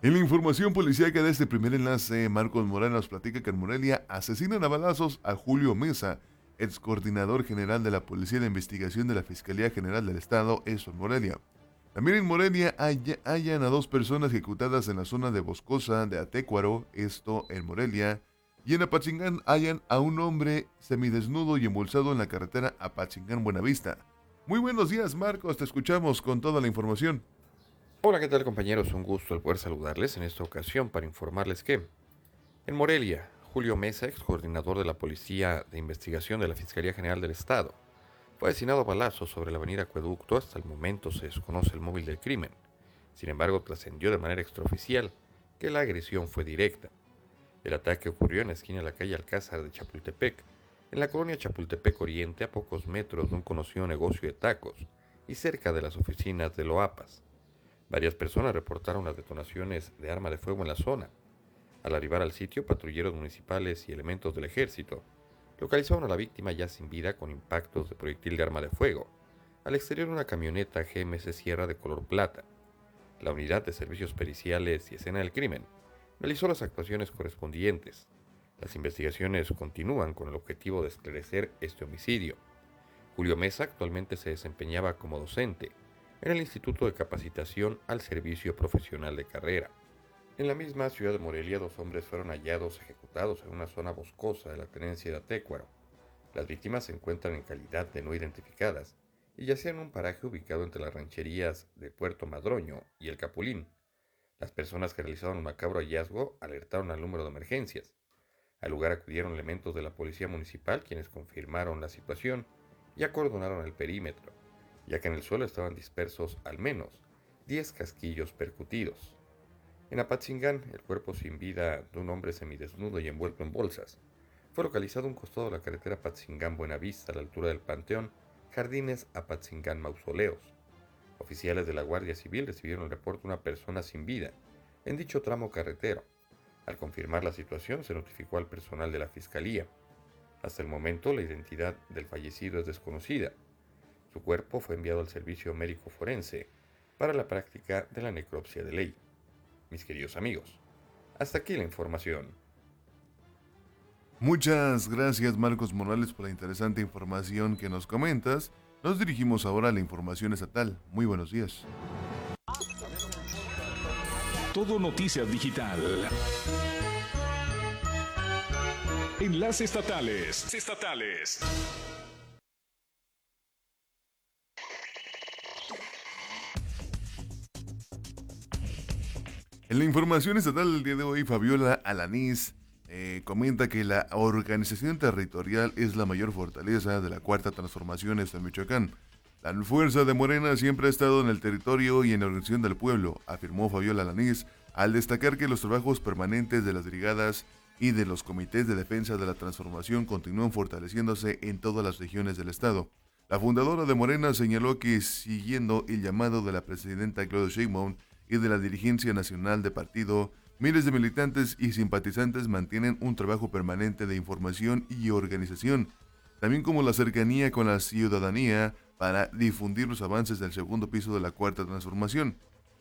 En la información policíaca de este primer enlace, Marcos Morales nos platica que en Morelia asesinan a balazos a Julio Mesa, ex coordinador general de la Policía de Investigación de la Fiscalía General del Estado, esto en Morelia. También en Morelia hallan a dos personas ejecutadas en la zona de Boscosa de Atécuaro, esto en Morelia. Y en Apachingán hallan a un hombre semidesnudo y embolsado en la carretera Apachingán-Buenavista. Muy buenos días, Marcos, te escuchamos con toda la información. Hola, ¿qué tal compañeros? Un gusto el poder saludarles en esta ocasión para informarles que en Morelia, Julio Mesa, ex coordinador de la Policía de Investigación de la Fiscalía General del Estado, fue asesinado a balazos sobre la avenida Acueducto. Hasta el momento se desconoce el móvil del crimen. Sin embargo, trascendió de manera extraoficial que la agresión fue directa. El ataque ocurrió en la esquina de la calle Alcázar de Chapultepec, en la colonia Chapultepec Oriente, a pocos metros de un conocido negocio de tacos y cerca de las oficinas de Loapas. Varias personas reportaron las detonaciones de arma de fuego en la zona. Al arribar al sitio, patrulleros municipales y elementos del ejército localizaron a la víctima ya sin vida con impactos de proyectil de arma de fuego al exterior de una camioneta GMC Sierra de color plata. La unidad de servicios periciales y escena del crimen realizó las actuaciones correspondientes. Las investigaciones continúan con el objetivo de esclarecer este homicidio. Julio Mesa actualmente se desempeñaba como docente en el Instituto de Capacitación al Servicio Profesional de Carrera. En la misma ciudad de Morelia, dos hombres fueron hallados ejecutados en una zona boscosa de la tenencia de Atécuaro. Las víctimas se encuentran en calidad de no identificadas y yacían en un paraje ubicado entre las rancherías de Puerto Madroño y El Capulín. Las personas que realizaron el macabro hallazgo alertaron al número de emergencias. Al lugar acudieron elementos de la policía municipal, quienes confirmaron la situación y acordonaron el perímetro, ya que en el suelo estaban dispersos al menos 10 casquillos percutidos. En Apatzingán, el cuerpo sin vida de un hombre semidesnudo y envuelto en bolsas fue localizado a un costado de la carretera Apatzingán-Buenavista, a la altura del Panteón Jardines Apatzingán-Mausoleos. Oficiales de la Guardia Civil recibieron el reporte de una persona sin vida en dicho tramo carretero. Al confirmar la situación, se notificó al personal de la Fiscalía. Hasta el momento, la identidad del fallecido es desconocida. Su cuerpo fue enviado al servicio médico forense para la práctica de la necropsia de ley. Mis queridos amigos, hasta aquí la información. Muchas gracias, Marcos Morales, por la interesante información que nos comentas. Nos dirigimos ahora a la información estatal. Muy buenos días. Todo Noticias Digital. Enlace estatales. En la información estatal del día de hoy, Fabiola Alanís comenta que la organización territorial es la mayor fortaleza de la Cuarta Transformación en Michoacán. La fuerza de Morena siempre ha estado en el territorio y en la organización del pueblo, afirmó Fabiola Alanís, al destacar que los trabajos permanentes de las brigadas y de los comités de defensa de la transformación continúan fortaleciéndose en todas las regiones del estado. La fundadora de Morena señaló que, siguiendo el llamado de la presidenta Claudia Sheinbaum y de la dirigencia nacional de partido, miles de militantes y simpatizantes mantienen un trabajo permanente de información y organización, también como la cercanía con la ciudadanía para difundir los avances del segundo piso de la Cuarta Transformación.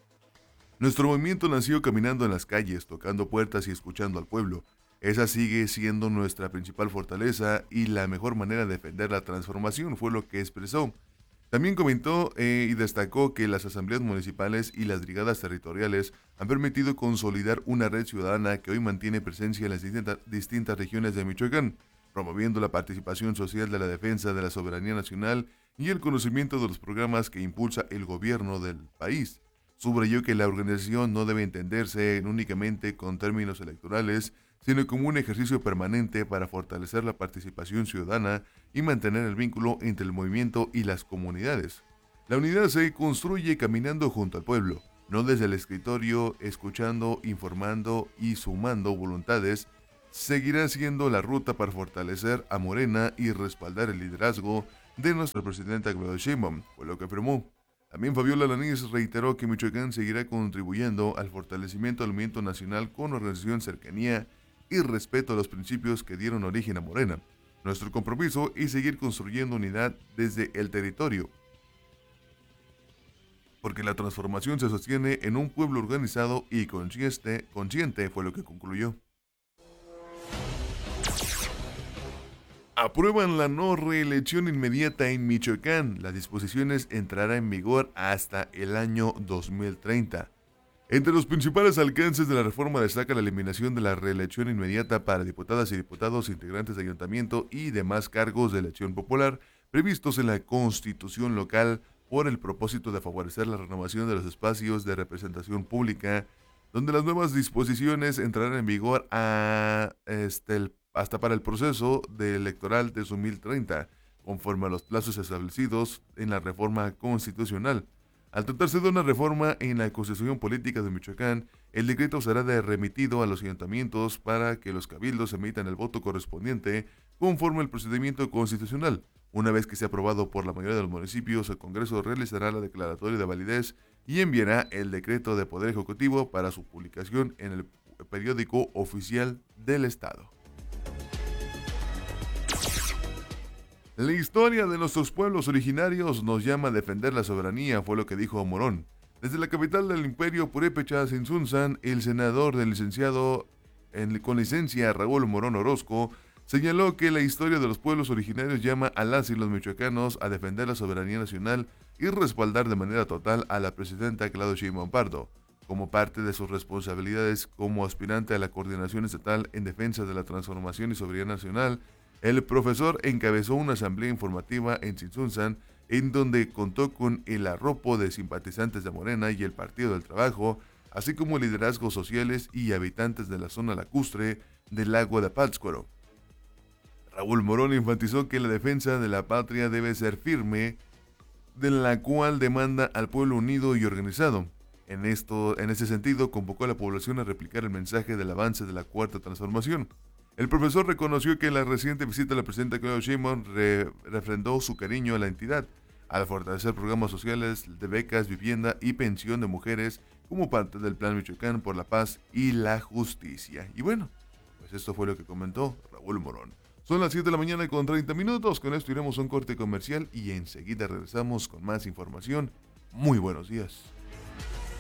Nuestro movimiento nació caminando en las calles, tocando puertas y escuchando al pueblo. Esa sigue siendo nuestra principal fortaleza y la mejor manera de defender la transformación, fue lo que expresó. También comentó y destacó que las asambleas municipales y las brigadas territoriales han permitido consolidar una red ciudadana que hoy mantiene presencia en las distintas regiones de Michoacán, promoviendo la participación social de la defensa de la soberanía nacional y el conocimiento de los programas que impulsa el gobierno del país. Subrayó que la organización no debe entenderse únicamente con términos electorales, sino como un ejercicio permanente para fortalecer la participación ciudadana y mantener el vínculo entre el movimiento y las comunidades. La unidad se construye caminando junto al pueblo, no desde el escritorio, escuchando, informando y sumando voluntades. Seguirá siendo la ruta para fortalecer a Morena y respaldar el liderazgo de nuestra presidenta Claudia Sheinbaum, fue lo que afirmó. También Fabiola Alanís reiteró que Michoacán seguirá contribuyendo al fortalecimiento del movimiento nacional con organización, cercanía y respeto a los principios que dieron origen a Morena. Nuestro compromiso es seguir construyendo unidad desde el territorio. porque la transformación se sostiene en un pueblo organizado y consciente, fue lo que concluyó. Aprueban la no reelección inmediata en Michoacán. Las disposiciones entrarán en vigor hasta el año 2030. Entre los principales alcances de la reforma destaca la eliminación de la reelección inmediata para diputadas y diputados, integrantes de ayuntamiento y demás cargos de elección popular previstos en la Constitución local por el propósito de favorecer la renovación de los espacios de representación pública, donde las nuevas disposiciones entrarán en vigor hasta para el proceso electoral de 2030, conforme a los plazos establecidos en la reforma constitucional. Al tratarse de una reforma en la Constitución Política de Michoacán, el decreto será remitido a los ayuntamientos para que los cabildos emitan el voto correspondiente conforme al procedimiento constitucional. Una vez que sea aprobado por la mayoría de los municipios, el Congreso realizará la declaratoria de validez y enviará el decreto de Poder Ejecutivo para su publicación en el periódico oficial del Estado. La historia de nuestros pueblos originarios nos llama a defender la soberanía, fue lo que dijo Morón. Desde la capital del imperio purépecha, Tzintzuntzan, el senador del licenciado con licencia Raúl Morón Orozco señaló que la historia de los pueblos originarios llama a las y los michoacanos a defender la soberanía nacional y respaldar de manera total a la presidenta Claudia Sheinbaum Pardo, como parte de sus responsabilidades como aspirante a la coordinación estatal en defensa de la transformación y soberanía nacional. El profesor encabezó una asamblea informativa en Tzintzuntzan, en donde contó con el arropo de simpatizantes de Morena y el Partido del Trabajo, así como liderazgos sociales y habitantes de la zona lacustre del lago de Pátzcuaro. Raúl Morón enfatizó que la defensa de la patria debe ser firme, de la cual demanda al pueblo unido y organizado. En ese sentido, convocó a la población a replicar el mensaje del avance de la Cuarta Transformación. El profesor reconoció que la reciente visita de la presidenta Claudia Sheinbaum refrendó su cariño a la entidad, al fortalecer programas sociales de becas, vivienda y pensión de mujeres como parte del Plan Michoacán por la Paz y la Justicia. Y bueno, pues esto fue lo que comentó Raúl Morón. Son las 7 de la mañana con 30 minutos, con esto iremos a un corte comercial y enseguida regresamos con más información. Muy buenos días.